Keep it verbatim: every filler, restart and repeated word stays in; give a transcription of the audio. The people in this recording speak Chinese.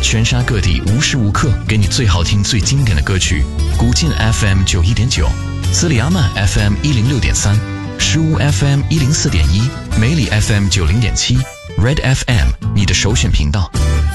全沙各地无时无刻给你最好听最经典的歌曲。古晋 F M 九一点九，斯里阿曼 F M 一零六点三，石屋 F M 一零四点一，梅里 F M 九零点七，Red F M 你的首选频道。